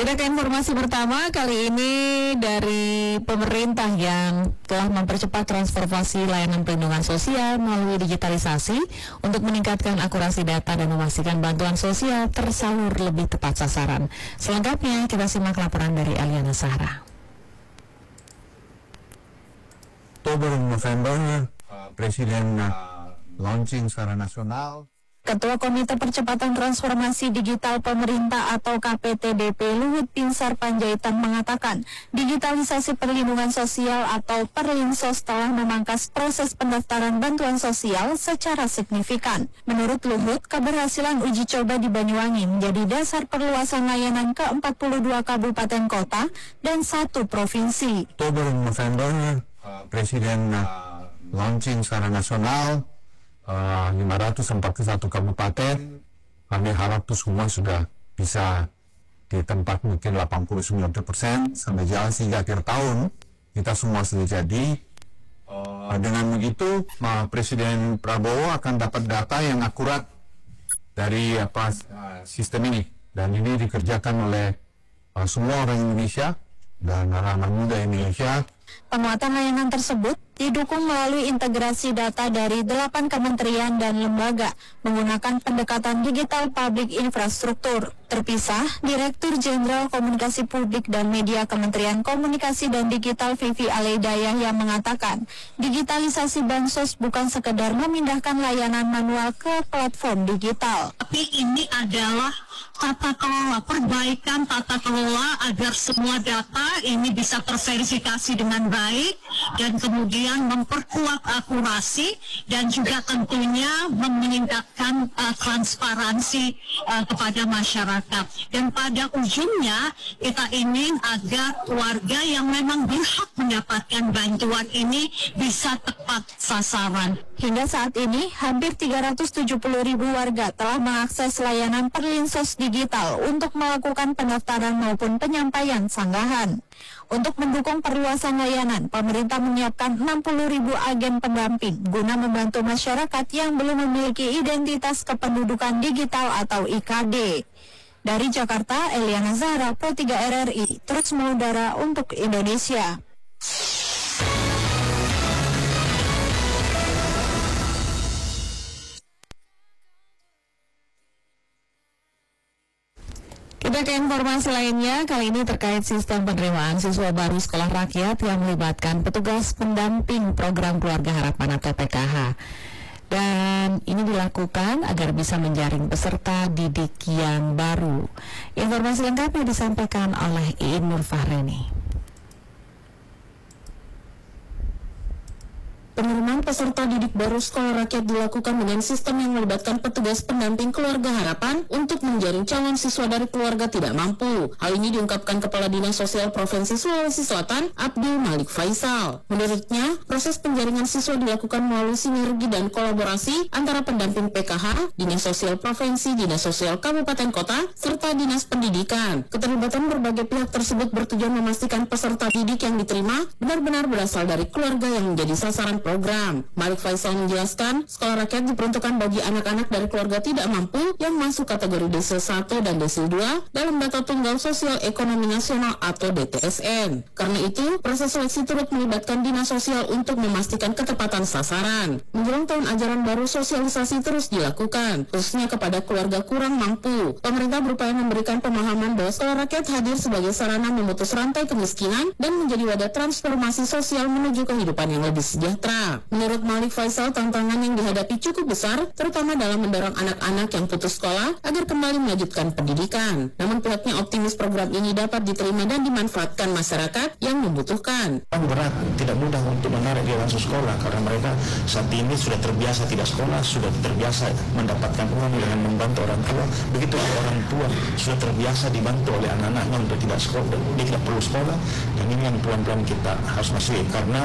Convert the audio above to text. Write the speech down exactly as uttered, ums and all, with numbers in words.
Kita ke informasi pertama kali ini dari pemerintah yang telah mempercepat transformasi layanan perlindungan sosial melalui digitalisasi untuk meningkatkan akurasi data dan memastikan bantuan sosial tersalur lebih tepat sasaran. Selengkapnya kita simak laporan dari Eliana Sahra. Oktober November, uh, Presiden uh, launching secara nasional. Ketua Komite Percepatan Transformasi Digital Pemerintah atau K P T D P Luhut Binsar Panjaitan mengatakan digitalisasi perlindungan sosial atau Perlinsos telah memangkas proses pendaftaran bantuan sosial secara signifikan. Menurut Luhut, keberhasilan uji coba di Banyuwangi menjadi dasar perluasan layanan ke empat puluh dua kabupaten kota dan satu provinsi. Oktober November, uh, Presiden uh, launching secara nasional. Uh, lima ratus empat puluh satu kabupaten, kami harap itu semua sudah bisa di tempat mungkin delapan puluh sembilan persen sampai jalan sehingga akhir tahun kita semua sudah jadi. Uh, dengan begitu, uh, Presiden Prabowo akan dapat data yang akurat dari apa uh, sistem ini, dan ini dikerjakan oleh uh, semua orang Indonesia dan anak-anak muda Indonesia. Penguatan layanan tersebut didukung melalui integrasi data dari delapan kementerian dan lembaga menggunakan pendekatan digital public infrastruktur. Terpisah, Direktur Jenderal Komunikasi Publik dan Media Kementerian Komunikasi dan Digital Vivi Alaidayah yang mengatakan digitalisasi bansos bukan sekedar memindahkan layanan manual ke platform digital. Tapi ini adalah tata kelola, perbaikan tata kelola agar semua data ini bisa terverifikasi dengan baik dan kemudian memperkuat akurasi dan juga tentunya meningkatkan uh, transparansi uh, kepada masyarakat. Dan pada ujungnya kita ingin agar warga yang memang berhak mendapatkan bantuan ini bisa tepat sasaran. Hingga saat ini, hampir tiga ratus tujuh puluh ribu warga telah mengakses layanan Perlinsos digital untuk melakukan pendaftaran maupun penyampaian sanggahan. Untuk mendukung perluasan layanan, pemerintah menyiapkan enam puluh ribu agen pendamping guna membantu masyarakat yang belum memiliki identitas kependudukan digital atau I K D. Dari Jakarta, Eliana Sahra, Pro tiga R R I, terus mengudara untuk Indonesia. Kita ke informasi lainnya, kali ini terkait sistem penerimaan siswa baru sekolah rakyat yang melibatkan petugas pendamping program Keluarga Harapan atau P K H. Dan ini dilakukan agar bisa menjaring peserta didik yang baru. Informasi lengkapnya disampaikan oleh Iin Nur Fahreni. Penerimaan peserta didik baru sekolah rakyat dilakukan dengan sistem yang melibatkan petugas pendamping Keluarga Harapan untuk menjaring calon siswa dari keluarga tidak mampu. Hal ini diungkapkan Kepala Dinas Sosial Provinsi Sulawesi Selatan, Abdul Malik Faisal. Menurutnya, proses penjaringan siswa dilakukan melalui sinergi dan kolaborasi antara pendamping P K H, Dinas Sosial Provinsi, Dinas Sosial Kabupaten Kota, serta Dinas Pendidikan. Keterlibatan berbagai pihak tersebut bertujuan memastikan peserta didik yang diterima benar-benar berasal dari keluarga yang menjadi sasaran program. Malik Faisal menjelaskan, sekolah rakyat diperuntukkan bagi anak-anak dari keluarga tidak mampu yang masuk kategori desil satu dan desil dua dalam data tunggal sosial ekonomi nasional atau D T S N. Karena itu, proses seleksi turut melibatkan dinas sosial untuk memastikan ketepatan sasaran. Menjelang tahun ajaran baru, sosialisasi terus dilakukan, khususnya kepada keluarga kurang mampu. Pemerintah berupaya memberikan pemahaman bahwa sekolah rakyat hadir sebagai sarana memutus rantai kemiskinan dan menjadi wadah transformasi sosial menuju kehidupan yang lebih sejahtera. Menurut Malik Faisal, tantangan yang dihadapi cukup besar, terutama dalam mendorong anak-anak yang putus sekolah agar kembali melanjutkan pendidikan. Namun pihaknya optimis program ini dapat diterima dan dimanfaatkan masyarakat yang membutuhkan. Berat, tidak mudah untuk menarik dia langsung sekolah karena mereka saat ini sudah terbiasa tidak sekolah, sudah terbiasa mendapatkan uang dengan membantu orang tua. Begitu orang tua sudah terbiasa dibantu oleh anak-anaknya untuk tidak sekolah, dia tidak perlu sekolah, dan ini yang pelan-pelan kita harus masuk karena